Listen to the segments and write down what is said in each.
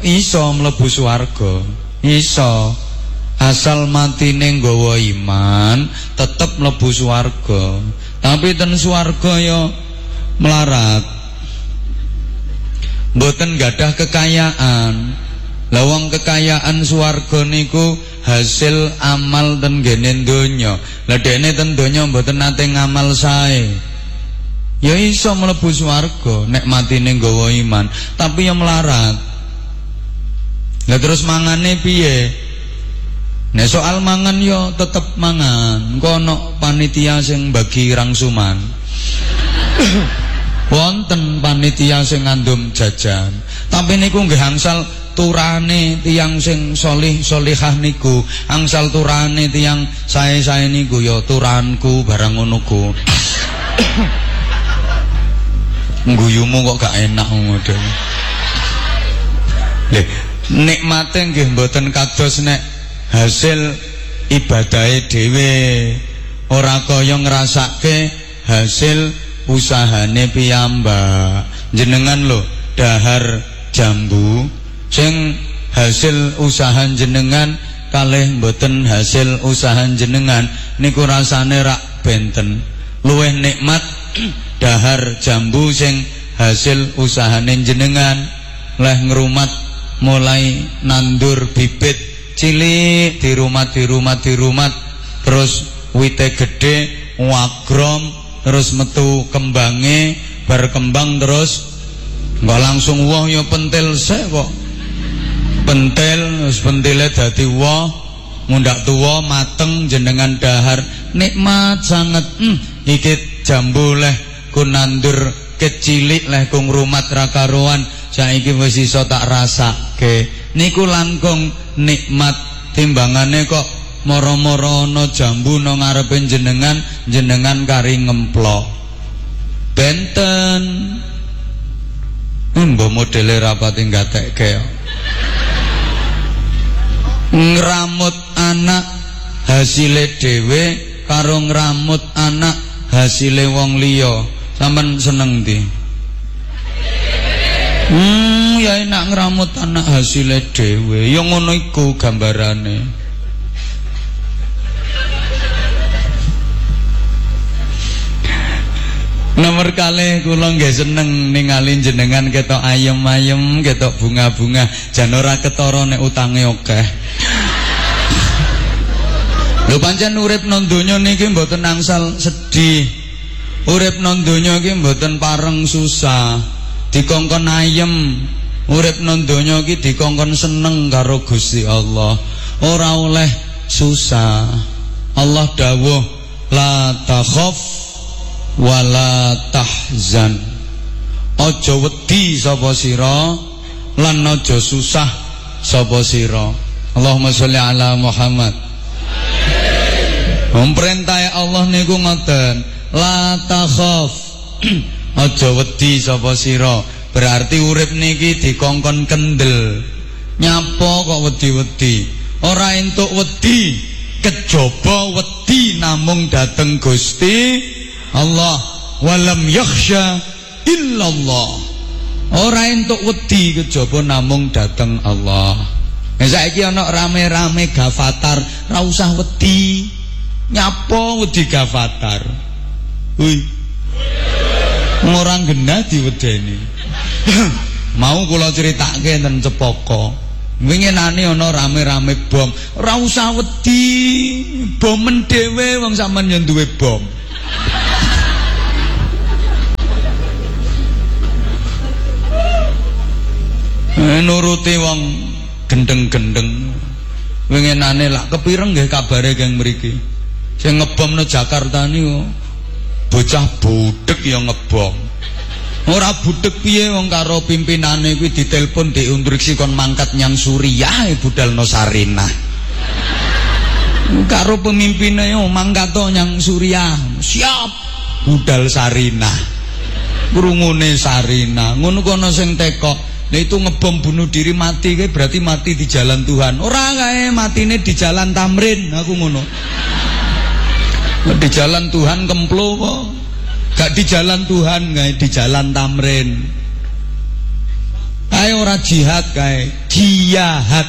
iso mlebu swarga, iso asal matine nggawa iman tetep mlebu swarga. Tapi ten swarga ya melarat, mboten gadah kekayaan. Lah wong kekayaan swarga niku hasil amal ten gene donya. Lah dekne ten donya mboten nate ngamal sae, ya iso mlebu swarga nek matine nggawa iman, tapi ya melarat. Lah terus mangane piye? Nek soal mangan yo tetep mangan. Engko ana panitia sing bagi rangsuman. Wonten panitia sing ngandum jajan. Tapi niku nggih angsal turane tiyang sing solihah niku, angsal turane tiyang sae-sae niku yo turanku barang ngono ku. Ngguyumu kok gak enak ngono. Lho, nikmate nggih mboten kados nek hasil ibadahe dhewe, ora kaya ngrasake hasil usahane piyambak. Jenengan lho dahar jambu sing hasil usaha jenengan kalih mboten hasil usaha jenengan niku rasane rak benten. Luwih nikmat dahar jambu sing hasil usahane jenengan, leh ngrumat mulai nandur bibit cilik dirumat terus wite gede wagrom terus metu kembange berkembang terus nggak langsung woh ya pentil sik kok pentil terus pentile dadi woh mundak tuwa mateng jenengan dahar nikmat sangat. Iki jambu leh ku nandur kecilik leh ku ngrumat ra karuan saiki wis iso tak rasake niku langkung nikmat timbangane kok moro-moro ana jambu nang ngarepe jenengan kari ngemplok benten. Mbok modele rapati gatekke ngramut anak hasile dhewe karo ngramut anak hasile wong liya sampean seneng ndi? Ya enak ngramut anak hasile dhewe, ya ngono iku gambarane. Nomor kalih kula nggih seneng ningali jenengan ketok ayem-ayem, ketok bunga-bunga, jan ora ketara nek utange akeh. Lho pancen urip nang donya niki mboten angsal sedih. Urip nang donya iki mboten pareng susah. Dikongkon ayem. Urip nang donya iki dikongkon seneng karo Gusti Allah. Ora oleh susah. Allah dawuh la takhaf wala tahzan. Aja wedi sapa sira lan aja susah sapa sira. Allahumma sholli ala Muhammad. Perintah Allah niku ngoten, la takhaf. Aja wedi sapa sira. Berarti urip niki dikongkon kendel. Nyapa kok wedi-wedi? Ora entuk wedi, kejaba wedi namung dateng Gusti Allah. Walam yakhsha illallah. Ora entuk wedi kejaba namung dateng Allah. Saiki ana rame-rame gavatar, ra usah wedi. Nyapa wedi gavatar? Hui. Orang genah diwedeni. Mau kula critakake ten Cepaka. Winginane ana rame-rame bom. Ora usah wedi. Bomen dhewe wong sampean yo duwe bom. Nuruti wong gendeng-gendeng. Winginane lak kepireng nggih kabare keng mriki. Sing ngebom no Jakarta niku bocah budek ya ngebom. Ora budek piye wong karo pimpinane kuwi ditelepon diinstruksi kon mangkat nyang Suriah budal no Sarinah. Karo pemimpinane yo mangkat nyang Suriah. Siap budal Sarinah. Krungune Sarinah. Ngono kono sing tekok. Nah itu ngebom bunuh diri mati kae berarti mati di jalan Tuhan. Ora kae matine di jalan Tamrin aku ngono. Di jalan Tuhan kemplo kok. Gak di jalan Tuhan, gak di jalan Tamrin. Kae ora jihad kae, jihad.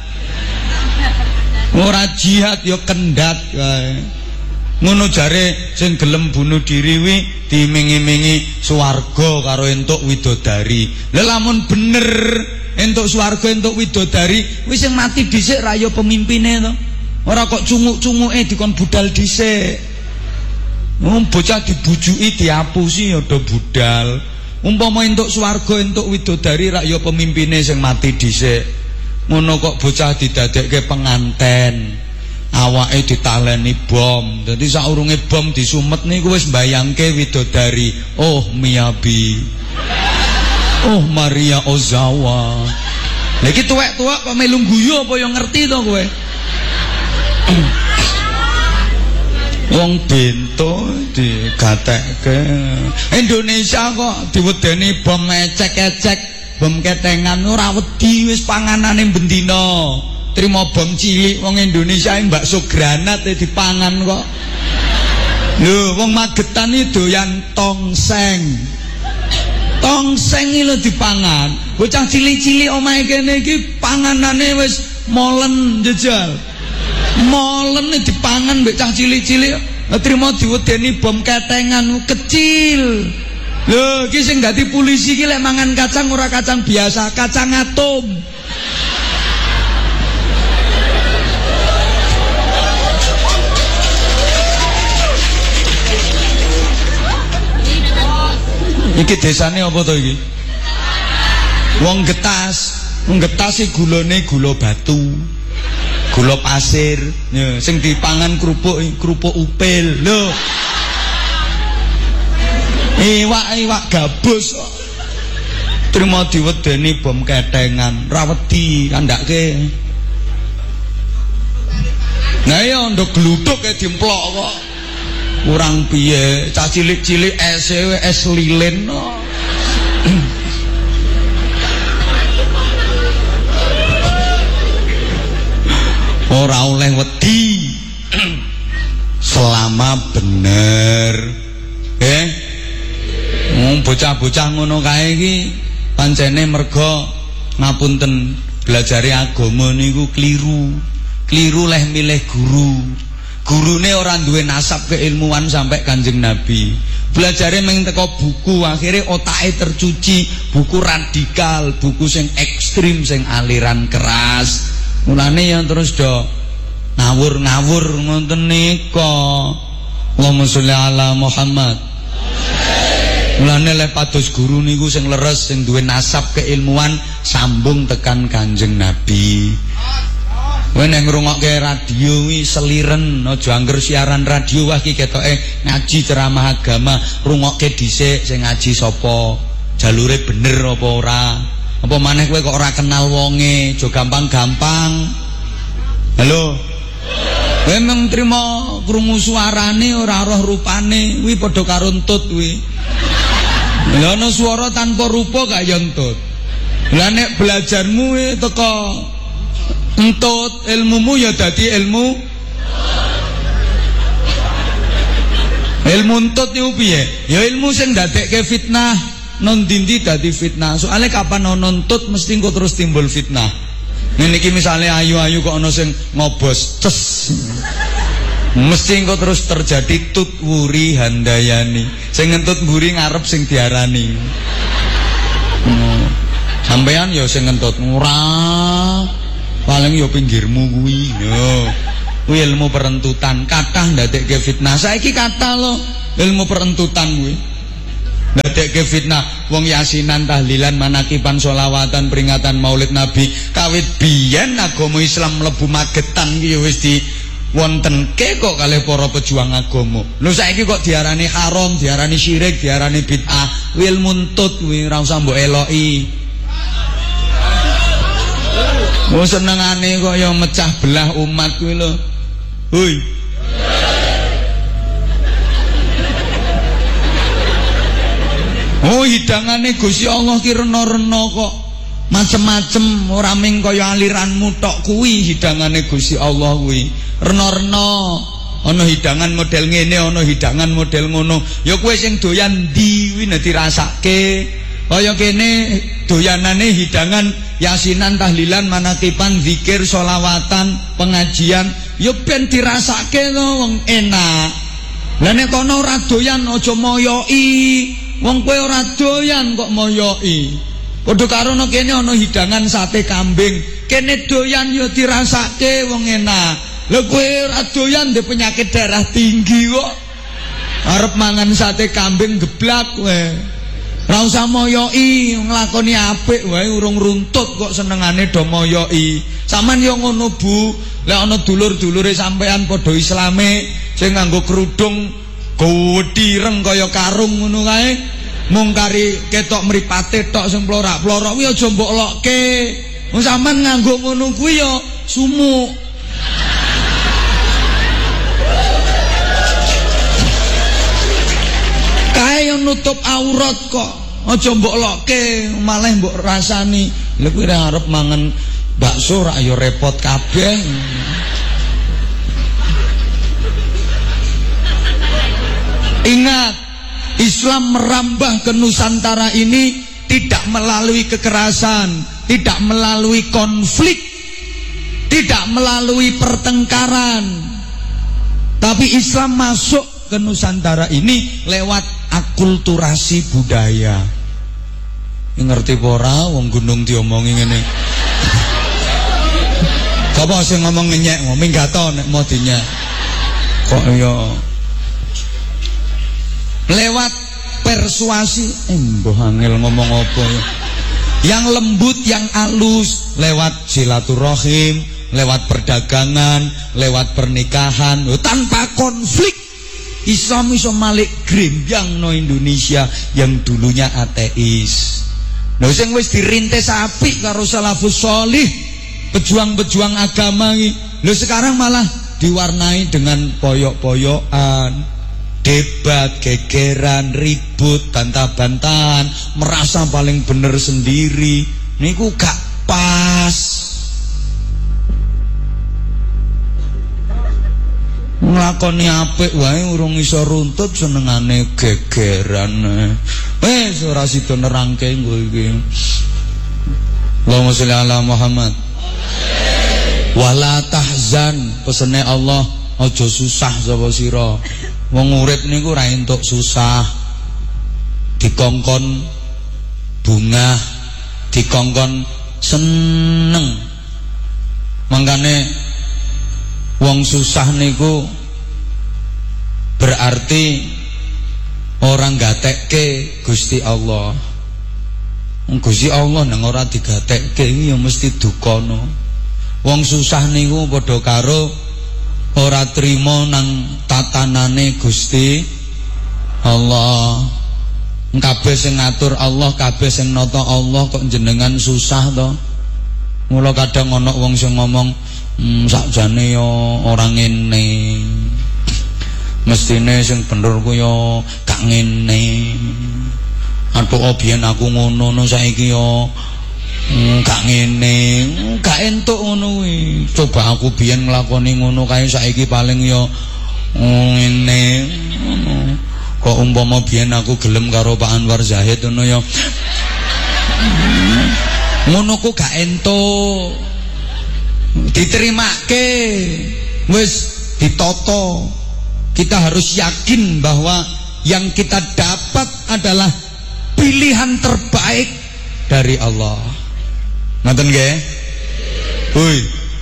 Ora jihad ya kendat kae. Ngono jare sing gelem bunuh diri wi dimingi-mingi swarga karo entuk widodari. Lah lamun bener entuk swarga entuk widodari, wis sing mati dhisik ra ya pemimpine to. Ora kok cunguk-cunguke dikon budal dhisik. Bocah dibujuki diapusi ya do budal. Umpama entuk swarga entuk widodari rak ya pemimpine sing mati dhisik. Ngono kok bocah didadekke penganten. Awake ditaleni bom. Dadi saurunge bom disumet niku wis mbayangke widodari. Oh Miyabi. Oh Maria Ozawa. Lha iki tuwek-tuwek kok melu guyu apa ya ngerti to kowe? Wong bento digatekke. Indonesia kok diwedeni bom ecek-ecek, bom ketengan ora wedi wis panganane bendina. Trimo bom cilik wong Indonesia bakso granat dipangan kok. Lho wong Magetan iki doyan tongseng. Tongseng iki lho dipangan. Bocah cilik-cilik omahe kene iki panganane wis molen jejal. Molen dipangan mbek cah cilik-cilik, trimo diwedeni bom ketengan kecil. Lho, iki sing dadi polisi iki lek mangan kacang ora kacang biasa, kacang atom. Iki desane apa to iki? Wong Getas. Wong Getas iki gulane gula batu. Gula pasir, ya, sing dipangan kerupuk upil, lho. Iwak gabus kok. Trimo diwedeni bom ketengan, ra wedi kandhake. Nah ya ndok gluthuk e dimplok kok. Kurang piye, cah cilik-cilik es lilin kok. Ora oleh wedi selama bener. Bocah-bocah ngono kae iki pancene merga ngapunten belajari agama niku kliru. Kliru leh milih guru. Gurune ora duwe nasab keilmuan sampai Kanjeng Nabi. Belajare mung teko buku, akhirnya otake tercuci, buku radikal, buku sing ekstrim, sing aliran keras. Mulane yang terus do ngawur-ngawur ngoten nika. Allahumma sholli ala Muhammad. Mulane le pados guru niku sing leres, sing duwe nasab keilmuan sambung tekan Kanjeng Nabi. Kowe nek ngrungokke radio wi seliren, aja angger siaran radio wah iki ketoke ngaji ceramah agama, rungokke dhisik sing ngaji sapa, jalure bener apa ora. Apa maneh kowe kok ora kenal wonge, aja gampang-gampang. Halo. Kowe mung trimo krungu suarane ora roh rupane, kuwi padha karo entut kuwi. Lha ana swara tanpa rupa gak ya entut. Lah nek belajarmu teko entut, ilmumu ya dadi ilmu. Ilmu entut niku piye? Ya ilmu sing ndadekke fitnah. Non dindi dadi fitnah. Soalnya kapan ono nuntut mesti engko terus timbul fitnah. Niki misalnya ayu-ayu kok ono sing ngobos ces. Mesti engko terus terjadi tut wuri handayani. Sing ngentut mburi ngarep sing diarani. Sampean ya sing ngentut ora. Paling ya pinggirmu kuwi. Yo. Kuwi ilmu perentutan, kathah ndadekke fitnah. Saiki kathah lho ilmu perentutan kuwi. Ndadekke fitnah, wong yasinan, tahlilan, manakiban, sholawatan, peringatan Maulid Nabi. Kawit biyen agama Islam mlebu Magetan iki ya wis diwontenke kok kalih para pejuang agama. Lho saiki kok diarani haram, diarani syirik, diarani bid'ah. Kuwi ilmu entut kuwi ora usah mbok eloki. Wong senengane kok ya mecah belah umat kuwi lho. Hoi. Oh hidangane Gusti Allah ki rena-rena kok macem-macem, ora ming kaya aliranmu tok kuwi hidangane Gusti Allah kuwi. Rena-rena, ana hidangan model ngene, ana hidangan model ngono. Ya kowe sing doyan ndi kuwi nek dirasake. Kaya kene doyanane hidangan yasinan tahlilan manakipan zikir sholawatan pengajian ya ben dirasake to wong enak. Lah nek kono ora doyan aja moyoki. Wong kowe ora doyan kok moyoki. Padha karo kene ana hidangan sate kambing, kene doyan ya dirasake wong enak. Lha kowe ora doyan ndek penyakit darah tinggi kok arep mangan sate kambing geblak kowe. Ora usah moyoki, nglakoni apik wae urung runtut kok senengane do moyoki. Saman yo ngono Bu, lek ana dulur-dulure sampean padha islame sing nganggo kerudung gowedhireng kaya karung ngono kae, mung kari ketok mripate tok sing plorak-plorok kuwi aja mbok lokke. Wong sampean nganggo ngono kuwi yo sumuk. Kae yo nutup aurat kok. Aja mbok lokke, malah mbok rasani. Lha kuwi arep mangan bakso rak yo repot kabeh. Ingat, Islam merambah ke Nusantara ini tidak melalui kekerasan, tidak melalui konflik, tidak melalui pertengkaran. Tapi Islam masuk ke Nusantara ini lewat akulturasi budaya. Ngerti ora wong gunung diomongi ngene. Sapa sing ngomong ngenyek minggato nek mau dinyek. Kok ya lewat persuasi mbah angel ngomong apa ya. Yang lembut, yang halus, lewat silaturahim, lewat perdagangan, lewat pernikahan, tanpa konflik. Islam iso malik grembyang no Indonesia yang dulunya ateis. Nah sing wis dirintis apik karo salafus sholih, pejuang-pejuang agama iki. Lho sekarang malah diwarnai dengan poyok-poyokan, debat, gegeran, ribut, bantah-bantahan, merasa paling bener sendiri. Niku gak pas. Nglakoni apik wae urung iso runtut senengane gegeran. Wis ora sida nerangke kowe iki. Allahumma sholli ala Muhammad. Wala tahzan, pesene Allah, aja susah sapa sira. Wong urip niku ora entuk susah. Dikongkon bungah, dikongkon seneng. Mangkane wong susah niku berarti orang gatekke Gusti Allah. Gusti Allah nang ora digatekke iki ya mesti dukono. Wong susah niku padha karo ora trima nang tatanane Gusti Allah. Kabeh sing ngatur Allah, kabeh sing nata Allah kok jenengan susah to. Mula kadang ana wong sing ngomong sakjane yo ora ngene. Mestine sing bener ku yo gak ngene. Atuk biyen aku ngono saiki yo gak ngene, gak entuk ngono kuwi. Coba aku biyen nglakoni ngono kae saiki paling yo ngene. Kok umpama biyen aku gelem karo Pak Anwar Zahid ngono yo. Ngono ku gak entuk. Diterimake, wis ditoto. Kita harus yakin bahwa yang kita dapat adalah pilihan terbaik dari Allah. Ngoten nggih? Hui.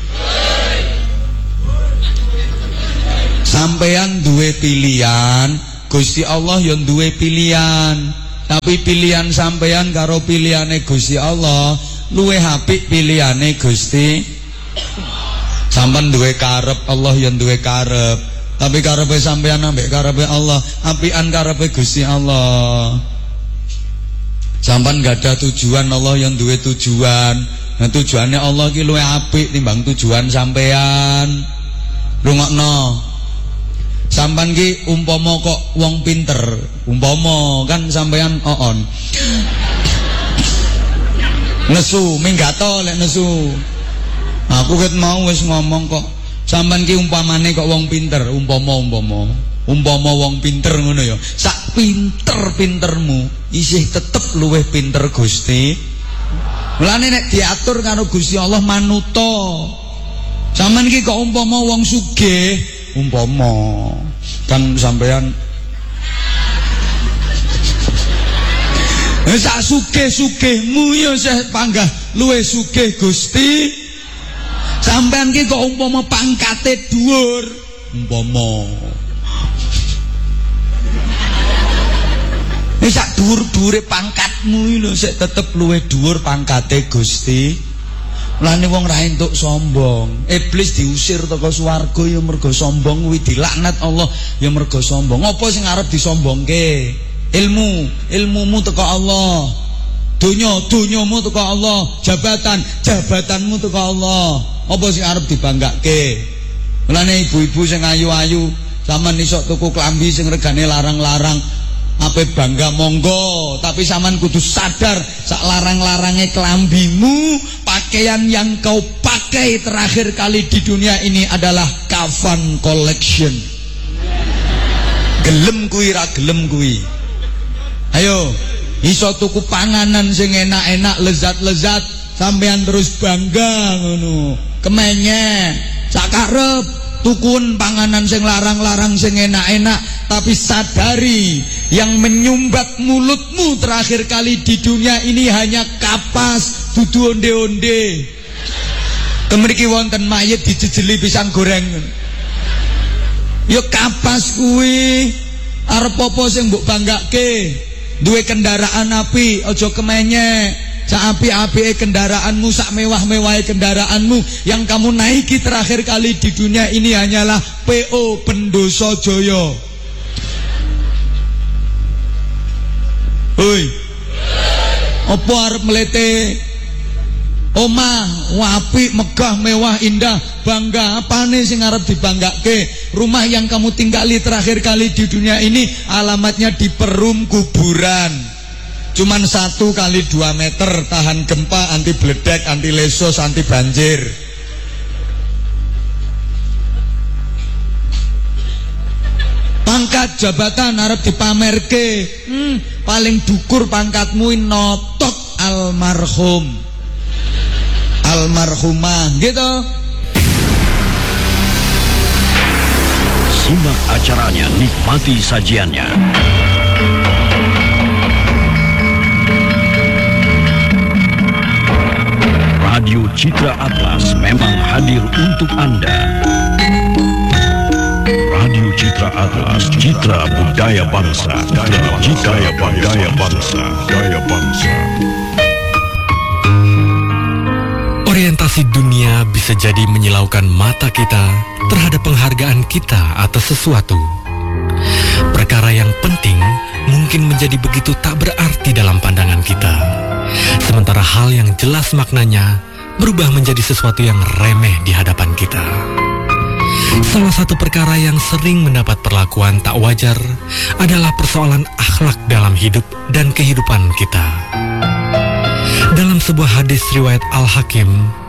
Sampeyan duwe pilihan, Gusti Allah yang duwe pilihan. Tapi pilihan sampeyan karo pilihane Gusti Allah luwih apik pilihane Gusti. Sampeyan duwe karep, Allah yang duwe karep. Tapi karepe sampeyan ambek karepe Allah, apian karepe Gusti Allah. Sampeyan gak ada tujuan, Allah yang duwe tujuan. Nah tujuannya Allah ki luwih apik timbang tujuan sampeyan. Rungokno. Sampeyan ki umpama kok wong pinter, umpama kan sampeyan oon. Nesu, minggato lek nesu. Aku ket mau wis ngomong kok. Sampeyan ki umpamane kok wong pinter, umpama wong pinter ngono ya. Sak pinter-pintermu isih tetep luwih pinter Gusti Mulane nek diatur karo Gusti Allah manuta. Sampeyan iki kok umpama wong sugih, umpama kan sampeyan sak sugih-sugihmu ya sih panggah luwih sugih Gusti. Sampeyan ki kok umpama pangkate dhuwur, umpama sak dhuwur-dhuwure pangkatmu lho sik tetep luwih dhuwur pangkate Gusti. Mulane wong ra entuk sombong. Iblis diusir teko swarga ya mergo sombong kuwi, dilaknat Allah ya mergo sombong. Apa sing arep disombongke? Ilmumu teko Allah. Donyamu teko Allah. Jabatanmu teko Allah. Apa sing arep dibanggake? Mulane ibu-ibu sing ayu-ayu, sampean iso tuku klambi sing regane larang-larang, ape bangga monggo, tapi sampean kudu sadar sak larang-larange kelambimu, pakaian yang kau pakai terakhir kali di dunia ini adalah kafan collection. Gelem kuwi ra gelem kuwi. Ayo, iso tuku panganan sing enak-enak, lezat-lezat, sampean terus bangga ngono. Kemenye sak karep tukun panganan sing larang-larang sing enak-enak, tapi sadari yang menyumbat mulutmu terakhir kali di dunia ini hanya kapas, dudu onde-onde. Kemriki wonten mayit dijejeli pisang goreng. Ya kapas kuwi arep apa sing mbok banggake? Duwe kendaraan api, aja kemenyek. Sak api-apike kendaraanmu, sak mewah-mewahe kendaraanmu, yang kamu naiki terakhir kali di dunia ini hanyalah PO Pendoso Jaya. Hoi, apa arep melete omah wapi megah mewah indah, bangga apane sing arep dibanggake? Rumah yang kamu tinggali terakhir kali di dunia ini alamatnya di Perum kuburan. Cuman 1 kali 2 meter, tahan gempa, anti bledek, anti lesos, anti banjir. Pangkat jabatan arep dipamerke, paling dukur pangkatmu notok almarhum, almarhumah, gitu. Simak acaranya, nikmati sajiannya. Radio Citra Atlas memang hadir untuk Anda. Radio Citra Atlas, citra budaya bangsa, budaya bangsa. Orientasi dunia bisa jadi menyilaukan mata kita terhadap penghargaan kita atas sesuatu. Perkara yang penting mungkin menjadi begitu tak berarti dalam pandangan kita, sementara hal yang jelas maknanya berubah menjadi sesuatu yang remeh di hadapan kita. Salah satu perkara yang sering mendapat perlakuan tak wajar adalah persoalan akhlak dalam hidup dan kehidupan kita. Dalam sebuah hadis riwayat Al-Hakim,